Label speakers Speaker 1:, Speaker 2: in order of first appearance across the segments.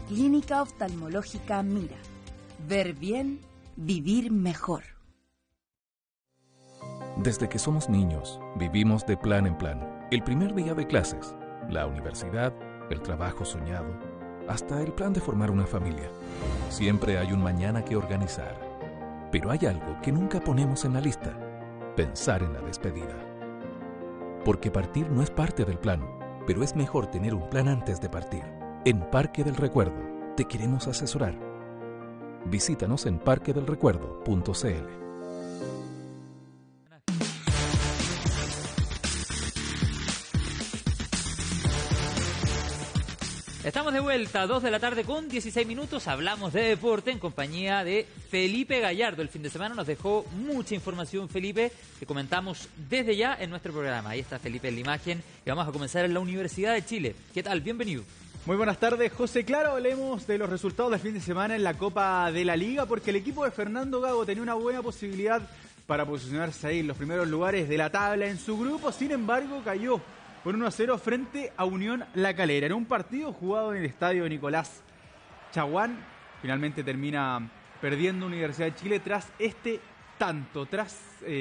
Speaker 1: Clínica Oftalmológica Mira. Ver bien, vivir mejor.
Speaker 2: Desde que somos niños, vivimos de plan en plan. El primer día de clases, la universidad, el trabajo soñado, hasta el plan de formar una familia. Siempre hay un mañana que organizar. Pero hay algo que nunca ponemos en la lista: pensar en la despedida. Porque partir no es parte del plan, pero es mejor tener un plan antes de partir. En Parque del Recuerdo te queremos asesorar. Visítanos en parquedelrecuerdo.cl.
Speaker 3: Estamos de vuelta, 2 de la tarde con 16 minutos. Hablamos de deporte en compañía de Felipe Gallardo. El fin de semana nos dejó mucha información, Felipe, que comentamos desde ya en nuestro programa. Ahí está Felipe en la imagen y vamos a comenzar en la Universidad de Chile. ¿Qué tal? Bienvenido.
Speaker 4: Muy buenas tardes, José. Claro, hablemos de los resultados del fin de semana en la Copa de la Liga, porque el equipo de Fernando Gago tenía una buena posibilidad para posicionarse ahí en los primeros lugares de la tabla en su grupo. Sin embargo, cayó por 1-0 frente a Unión La Calera. En un partido jugado en el estadio Nicolás Chaguán, finalmente termina perdiendo Universidad de Chile tras este tanto, tras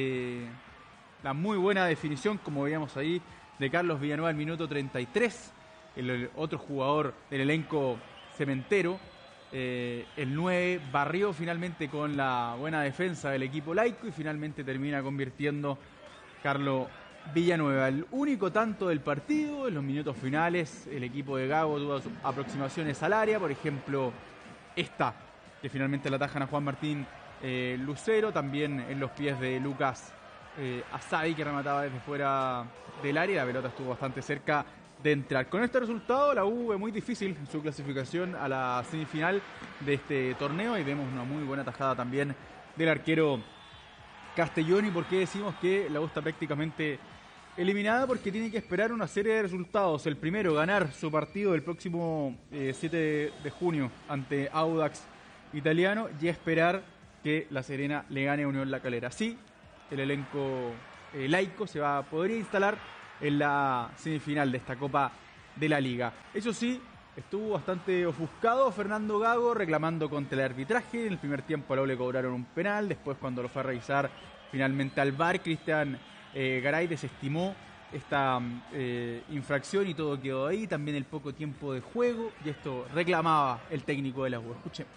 Speaker 4: la muy buena definición, como veíamos ahí, de Carlos Villanueva al minuto 33. El otro jugador del elenco cementero, el 9, barrió finalmente con la buena defensa del equipo laico y finalmente termina convirtiendo Carlos Villanueva. El único tanto del partido, en los minutos finales, el equipo de Gago tuvo aproximaciones al área, por ejemplo, esta, que finalmente la atajan a Juan Martín Lucero, también en los pies de Lucas Asadi, que remataba desde fuera del área, la pelota estuvo bastante cerca de entrar. Con este resultado, la U ve muy difícil en su clasificación a la semifinal de este torneo y vemos una muy buena tajada también del arquero Castelloni. ¿Por qué decimos que la U está prácticamente eliminada? Porque tiene que esperar una serie de resultados. El primero, ganar su partido el próximo 7 de junio ante Audax Italiano y esperar que La Serena le gane a Unión La Calera. Así, el elenco laico podría instalar en la semifinal de esta Copa de la Liga. Eso sí, estuvo bastante ofuscado Fernando Gago reclamando contra el arbitraje. En el primer tiempo a la U le cobraron un penal. Después, cuando lo fue a revisar finalmente al VAR, Cristian Garay desestimó esta infracción y todo quedó ahí. También el poco tiempo de juego, y esto reclamaba el técnico de la U. Escuchemos.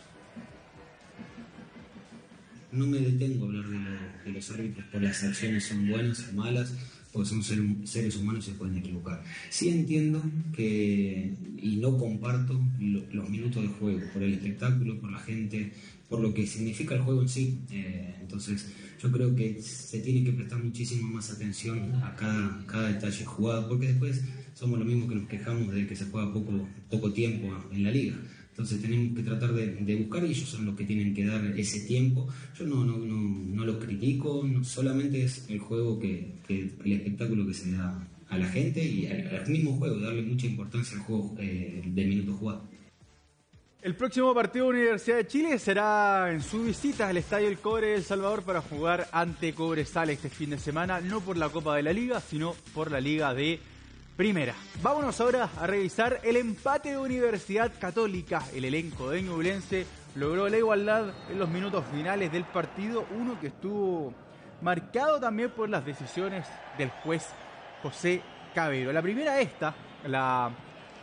Speaker 5: No me detengo a hablar de los árbitros por las acciones son buenas o malas, porque somos seres humanos y se pueden equivocar. Sí entiendo y no comparto los minutos de juego, por el espectáculo, por la gente, por lo que significa el juego en sí. Entonces yo creo que se tiene que prestar muchísimo más atención a cada detalle jugado, porque después somos lo mismo que nos quejamos de que se juega poco tiempo en la liga. Entonces tenemos que tratar de buscar, y ellos son los que tienen que dar ese tiempo. Yo no lo critico, solamente es el juego el espectáculo que se da a la gente y al mismo juego, darle mucha importancia al juego de minutos jugados.
Speaker 4: El próximo partido de Universidad de Chile será en su visita al Estadio El Cobre de El Salvador para jugar ante Cobresal este fin de semana, no por la Copa de la Liga, sino por la Liga de Primera. Vámonos ahora a revisar el empate de Universidad Católica. El elenco de Ñublense logró la igualdad en los minutos finales del partido, uno que estuvo marcado también por las decisiones del juez José Cabero. La primera la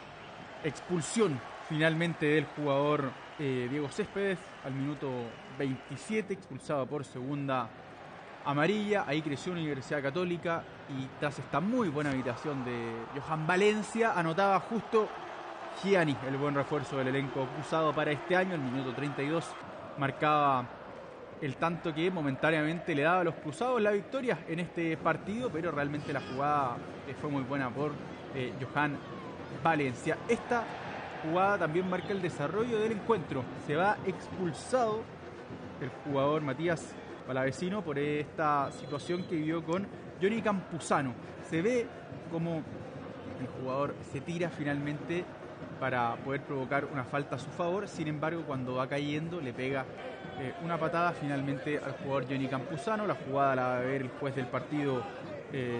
Speaker 4: expulsión finalmente del jugador Diego Céspedes al minuto 27, expulsado por segunda amarilla. Ahí creció Universidad Católica y tras esta muy buena habilitación de Johan Valencia, anotaba justo Gianni, el buen refuerzo del elenco cruzado para este año. El minuto 32 marcaba el tanto que momentáneamente le daba a los cruzados la victoria en este partido, pero realmente la jugada fue muy buena por Johan Valencia. Esta jugada también marca el desarrollo del encuentro. Se va expulsado el jugador Matías Palavecino por esta situación que vivió con Johnny Campuzano. Se ve como el jugador se tira finalmente para poder provocar una falta a su favor. Sin embargo, cuando va cayendo le pega una patada finalmente al jugador Johnny Campuzano. La jugada la va a ver el juez del partido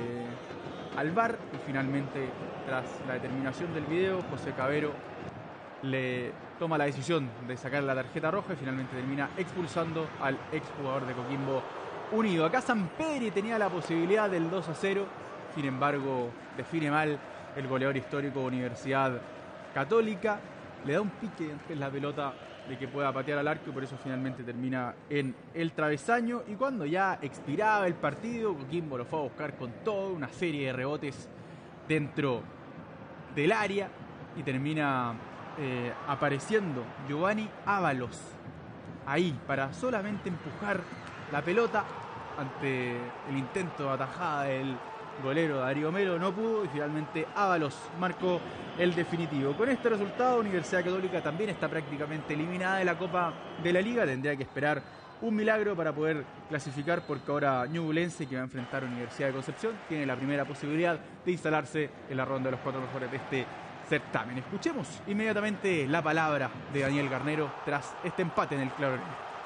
Speaker 4: al VAR y finalmente, tras la determinación del video, José Cabero le toma la decisión de sacar la tarjeta roja y finalmente termina expulsando al exjugador de Coquimbo Unido. Acá Sampedri tenía la posibilidad del 2-0, sin embargo define mal el goleador histórico Universidad Católica, le da un pique antes la pelota de que pueda patear al arco y por eso finalmente termina en el travesaño. Y cuando ya expiraba el partido, Coquimbo lo fue a buscar con toda una serie de rebotes dentro del área y termina apareciendo Giovanni Ábalos ahí para solamente empujar la pelota ante el intento de atajada del golero Darío Melo. No pudo y finalmente Ábalos marcó el definitivo. Con este resultado, Universidad Católica también está prácticamente eliminada de la Copa de la Liga. Tendría que esperar un milagro para poder clasificar, porque ahora Ñublense, que va a enfrentar a Universidad de Concepción, tiene la primera posibilidad de instalarse en la ronda de los 4 mejores de este certamen. Escuchemos inmediatamente la palabra de Daniel Garnero tras este empate en el Claro.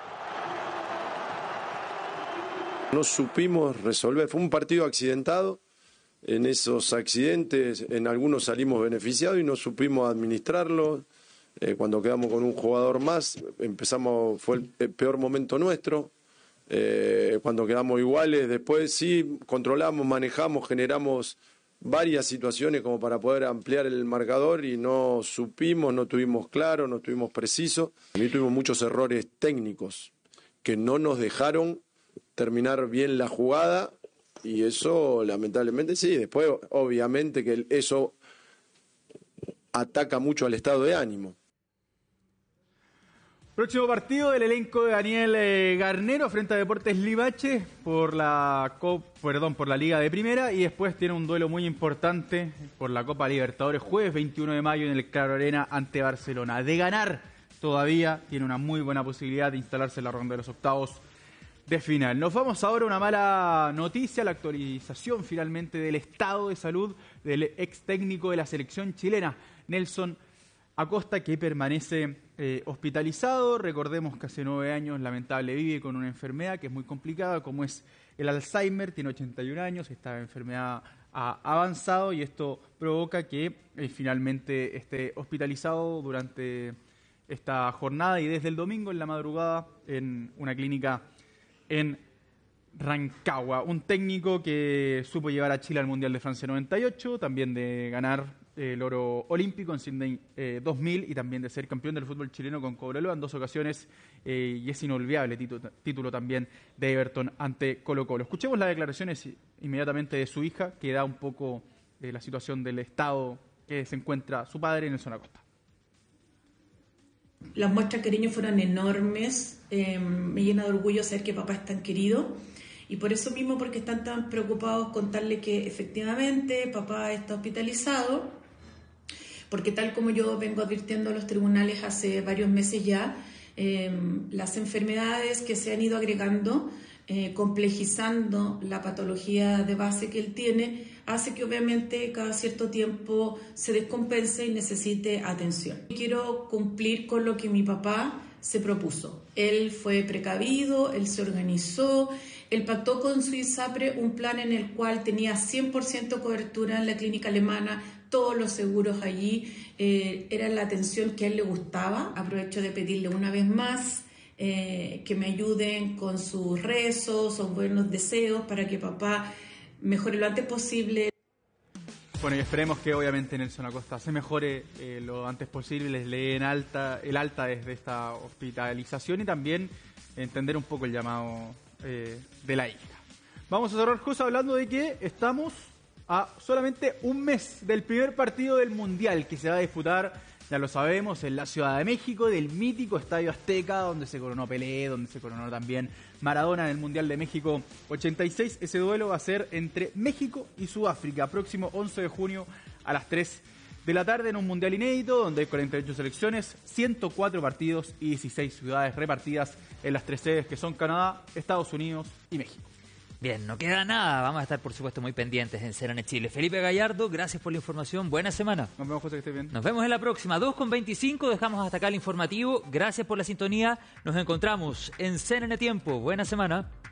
Speaker 6: No supimos resolver, fue un partido accidentado. En esos accidentes, en algunos salimos beneficiados y no supimos administrarlo. Cuando quedamos con un jugador más, fue el peor momento nuestro. Cuando quedamos iguales, después sí, controlamos, manejamos, generamos varias situaciones como para poder ampliar el marcador y no supimos, no tuvimos claro, no tuvimos preciso. A mí tuvimos muchos errores técnicos que no nos dejaron terminar bien la jugada. Y eso, lamentablemente, sí. Después, obviamente, que eso ataca mucho al estado de ánimo.
Speaker 4: Próximo partido del elenco de Daniel Garnero frente a Deportes Limache por la Liga de Primera, y después tiene un duelo muy importante por la Copa Libertadores jueves 21 de mayo en el Claro Arena ante Barcelona. De ganar todavía tiene una muy buena posibilidad de instalarse en la ronda de los octavos de final. Nos vamos ahora a una mala noticia, la actualización finalmente del estado de salud del ex técnico de la selección chilena, Nelson Acosta, que permanece hospitalizado. Recordemos que hace 9 años lamentable vive con una enfermedad que es muy complicada, como es el Alzheimer. Tiene 81 años, esta enfermedad ha avanzado y esto provoca que finalmente esté hospitalizado durante esta jornada y desde el domingo en la madrugada en una clínica en Rancagua. Un técnico que supo llevar a Chile al Mundial de Francia 98, también de ganar el oro olímpico en Sydney 2000 y también de ser campeón del fútbol chileno con Cobreloa en 2 ocasiones, y es inolvidable título también de Everton ante Colo-Colo. Escuchemos las declaraciones inmediatamente de su hija, que da un poco de la situación del estado que se encuentra su padre en el Nelson Acosta.
Speaker 7: Las muestras de cariño fueron enormes, me llena de orgullo saber que papá es tan querido y por eso mismo, porque están tan preocupados, contarle que efectivamente papá está hospitalizado, porque tal como yo vengo advirtiendo a los tribunales hace varios meses ya, las enfermedades que se han ido agregando, complejizando la patología de base que él tiene, hace que obviamente cada cierto tiempo se descompense y necesite atención. Quiero cumplir con lo que mi papá se propuso. Él fue precavido, él se organizó, él pactó con su ISAPRE un plan en el cual tenía 100% cobertura en la clínica alemana, todos los seguros allí, era la atención que a él le gustaba. Aprovecho de pedirle una vez más que me ayuden con sus rezos o buenos deseos para que papá mejore lo antes posible.
Speaker 4: Bueno, y esperemos que obviamente Nelson Acosta se mejore lo antes posible, les leen el alta desde esta hospitalización y también entender un poco el llamado de la hija. Vamos a cerrar, José, hablando de que estamos a solamente un mes del primer partido del Mundial que se va a disputar, ya lo sabemos, en la Ciudad de México, del mítico Estadio Azteca, donde se coronó Pelé, donde se coronó también Maradona en el Mundial de México 86. Ese duelo va a ser entre México y Sudáfrica, próximo 11 de junio a las 3 de la tarde en un Mundial inédito, donde hay 48 selecciones, 104 partidos y 16 ciudades repartidas en las 3 sedes que son Canadá, Estados Unidos y México.
Speaker 3: Bien, no queda nada. Vamos a estar, por supuesto, muy pendientes en CNN Chile. Felipe Gallardo, gracias por la información. Buena semana.
Speaker 4: Nos vemos, José, que esté bien.
Speaker 3: Nos vemos en la próxima. 2:25. Dejamos hasta acá el informativo. Gracias por la sintonía. Nos encontramos en CNN Tiempo. Buena semana.